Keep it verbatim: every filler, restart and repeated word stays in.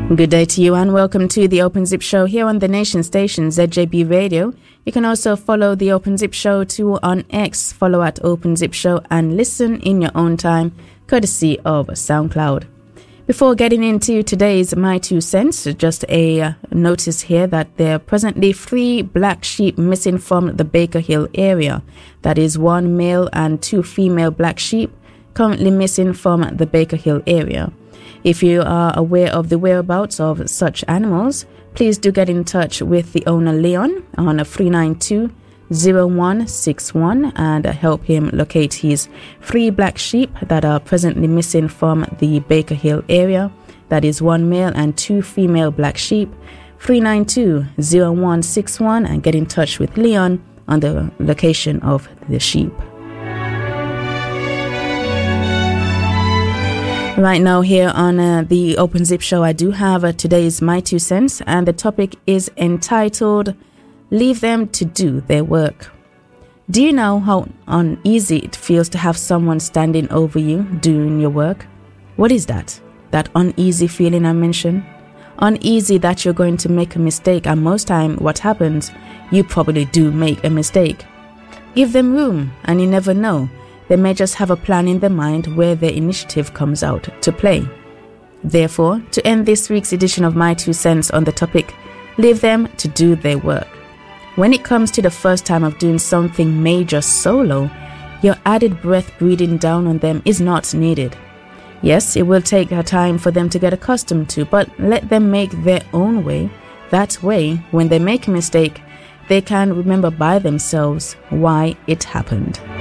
Good day to you and welcome to the Open Zip Show here on the nation station Z J B Radio. You can also follow the Open Zip Show too on X, follow at Open Zip Show and listen in your own time, courtesy of SoundCloud. Before getting into today's My Two Cents, just a uh, notice here that there are presently three black sheep missing from the Baker Hill area. That is one male and two female black sheep currently missing from the Baker Hill area. If you are aware of the whereabouts of such animals, please do get in touch with the owner Leon on three nine two, zero one six one and help him locate his three black sheep that are presently missing from the Baker Hill area. That is one male and two female black sheep. three nine two, zero one six one and get in touch with Leon on the location of the sheep. Right now here on uh, the Open Zip Show, I do have uh, today's My Two Cents, and the topic is entitled, Leave Them to Do Their Work. Do you know how uneasy it feels to have someone standing over you doing your work? What is that? That uneasy feeling I mentioned? Uneasy that you're going to make a mistake, and most time what happens, you probably do make a mistake. Give them room, and you never know. They may just have a plan in their mind where their initiative comes out to play. Therefore, to end this week's edition of My Two Cents on the topic, leave them to do their work. When it comes to the first time of doing something major solo, your added breath breathing down on them is not needed. Yes, it will take a time for them to get accustomed to, but let them make their own way. That way, when they make a mistake, they can remember by themselves why it happened.